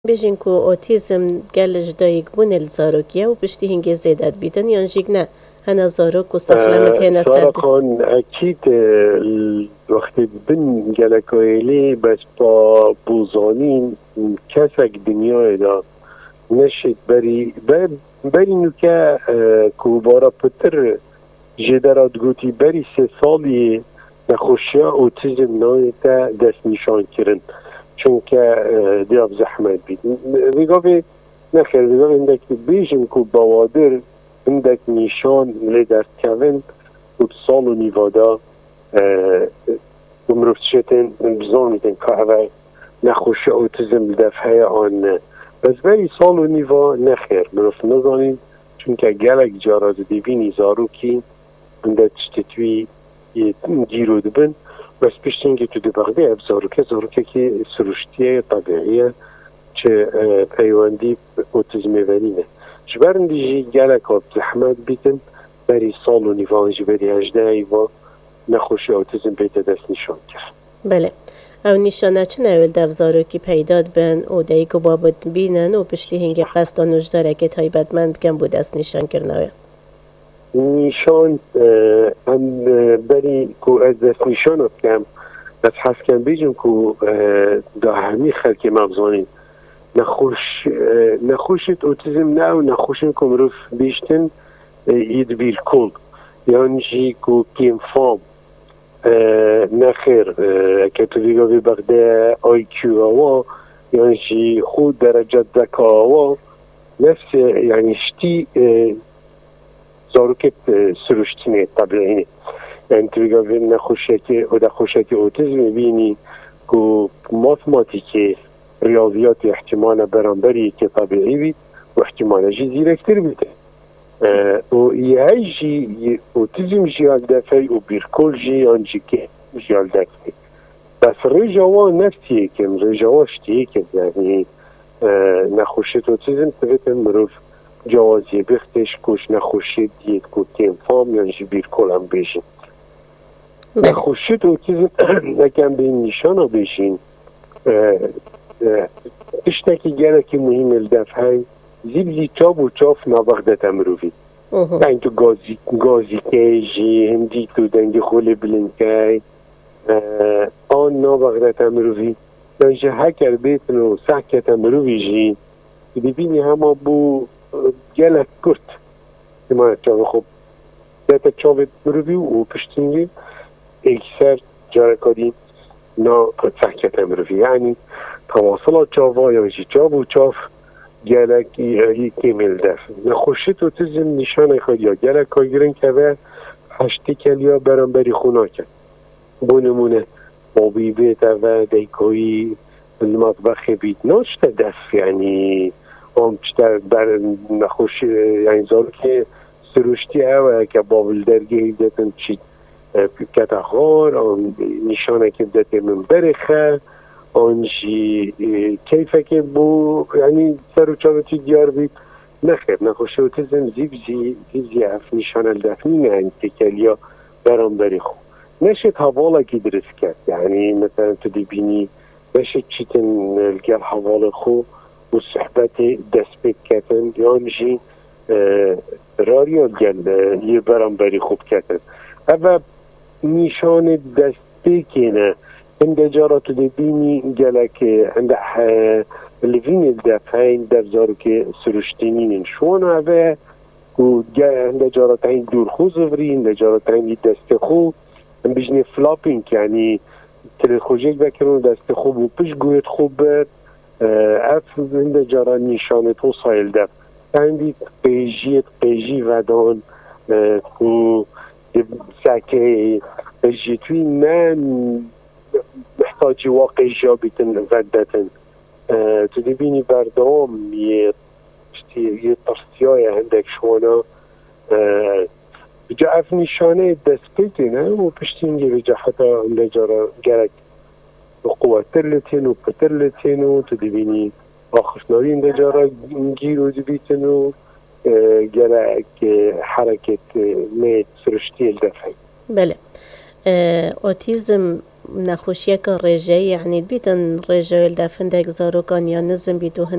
بیشین کو اوتیسم گلج دایگ بون الزاروکیه و پشتی هنگی زیادت بیتن یا نجیگ نه هنه زاروک و سخلمت هنه سرد صراحة أكيد وقت بن جلكويلي بس با بوزانين كسك دنيا دا نشد بري نوكا كوبارا بتر جدرات قوتي بري 3 سالي نخوشيا اوتيزم نايتا دست نشان كرن چونك دياب زحمت بيت بيقافي نخير بيقافي عندك بيجن كو بوادر عندك نشان لدست كوين وبصال و نيفادا ومروفتشتن بزان ميتن كهوه نخوشي اوتيزم دفعه آن بس بري سال و نيفا نخير مروفت نزانين چونك گلک جارات ديبيني زاروكي عندك تشتتوي گیرو دبن بس پیشتین که تو دباغده اب زاروکه که سروشتیه طبیعیه چه پیواندی اوتیزم ورینه جبرن دیجی گلک آب زحمت بیتن بری سال و نیوانجی بری 18 ایوا نخوشی اوتیزم بیت دست نشان کرد. بله او نشانه چه نویل دف زاروکی پیداد بن او دیگو بابد بینن و پشتی هنگی قصد نوش داره که تایبت من بکن بود دست نشان کرنوه نشان هم بری کو از دست نشان بکم بس حس کن بیجم کو دا همی خلکی مغزانین نخوشت اوتیزم نه و نخوشن که مروف بیشتن اید بیل کل یعنی جی کو کیم فام نخیر که تو دیگه بی بغده آی کیو آوا یعنی جی خود درجه دکا آوا نفس یعنی شتی زاروکت سروشتینه طبیعینه یعنی تو بگه نخوشکی اوتیزم بینی که ماتماتیک ریاضیات احتمال برانبری که طبیعی بید و احتمال جی زیرکتر بیده و یه جی اوتیزم جیال دفعی و بیرکل جی آنجی که جیال دفعی بس رجاوا نفتیه کم رجاوا شتیه کم یعنی نخوشت اوتیزم تبیتن مروف جوازی بختش کش نخوشید دید که تیم فام یا جی بیرکل هم بیشین نخوشید اوتیزم نکم به این نشان ها بیشین اشتاکی گره که مهم الدفعه زیبزی چاب و چاف نبغدت امروفی این تو گازی که جی هندی تو دنگ خول بلنکای آن نبغدت امروفی دانجه هکر بیتن و سحکت امروفی جی ببینی همه بو گلک کرد ایمان چاوه خوب دیتا چاوه مروفی و پشتینگی اکثر جارکادی نا سحکت امروفی یعنی تواصل چاوه یا جی چاو و چاف گلک یکی ملدف نخوشید اوتیزم نشانه خود یا گلک ها گرن که به هشتی کلیا برانبری خونا کرد بونمونه بابی بیت و دیکوی المطبخ بیت ناشته دست یعنی هم چطور بر نخوش یعنی زار که سروشتی اوه که بابل درگه دیتن چی کتاخار آن نشانه که دیتن من برخه آنجی کیفه که بو یعنی سر و چاوتی دیار بید نخیر نخوش اوتیزم زیبزی اف نشان الدفنی نه که کلیا برام بری خو نشد حوالا که درست کرد یعنی مثلا تو دی بینی نشد چیتن الگل حوالا خو و صحبت دست بید کتن یعنی راریا گل یه برام بری خوب کتن اما نشان دست بکنه عند جارات دبيني جالك عند الليفين الدافعين دافزارو كي سروشتينين شون هذا عند جارتين دور خوزفري عند جارتين دستخو بيجني فلابينج يعني تلخوجيك بكرون دستخو وبيش قويت خوب اف عند جارة نشانة وصايل داف عندي قيجي ودان و ساكي قيجيتوي من محتاجی واقعی جابیتن ودتن تو دیبینی بردام یه ترسیای هندک شوانا بجا اف نشانه دست بیتنه و پشتینگی بجا حتی لجارا گرک قوة ترلتین و پترلتین و تو دیبینی آخشناوی لجارا گیرو دیبیتن و گرک حرکت مید سرشتی الدفعی بله اوتیزم نخوشیه که رجه یعنی بیتن رجه الدفن دک زاروکان یا نزم بیتو